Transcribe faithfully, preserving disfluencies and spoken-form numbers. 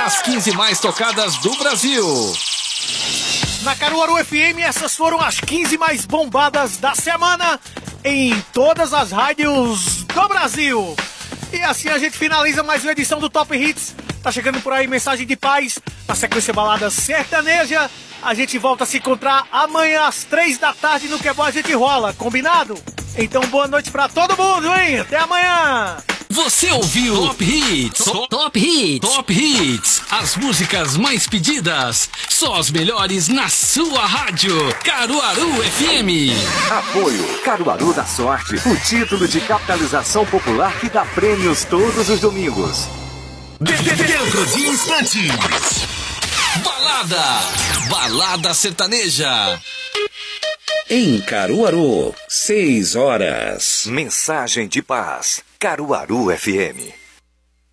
As quinze mais tocadas do Brasil. Na Caruaru F M, essas foram as quinze mais bombadas da semana em todas as rádios do Brasil. E assim a gente finaliza mais uma edição do Top Hits. Tá chegando por aí mensagem de paz. Na sequência balada sertaneja. A gente volta a se encontrar amanhã às três da tarde no Que é Bom a Gente Rola. Combinado? Então boa noite pra todo mundo, hein? Até amanhã! Você ouviu Top Hits, Top, Top Hits, Top Hits, as músicas mais pedidas, só as melhores na sua rádio, Caruaru F M. Apoio Caruaru da Sorte, o título de capitalização popular que dá prêmios todos os domingos. Dentro de instantes, balada, balada sertaneja. Em Caruaru, seis horas. Mensagem de paz, Caruaru F M.